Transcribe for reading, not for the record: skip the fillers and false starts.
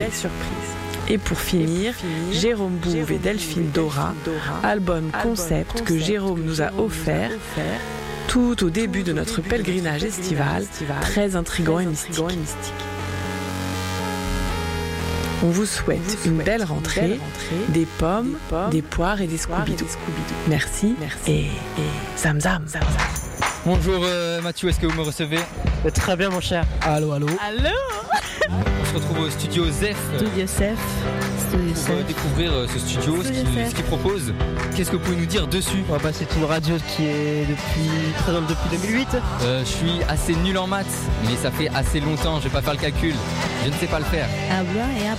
Et pour finir, Jérôme Bouve et Delphine Dora, album concept que Jérôme nous a offert tout au début de notre pèlerinage estival, très intriguant et mystique. On vous souhaite une belle rentrée, des pommes, des poires et des Scooby-Doo. Merci et zam zam. Bonjour Mathieu, est-ce que vous me recevez? Très bien mon cher. Allô. Allô. On se retrouve au studio Zef. Pour découvrir ce studio, ce qu'il propose. Qu'est-ce que vous pouvez nous dire dessus? C'est une radio qui est présente depuis 2008. Je suis assez nul en maths, mais ça fait assez longtemps, je vais pas faire le calcul. Je ne sais pas le faire.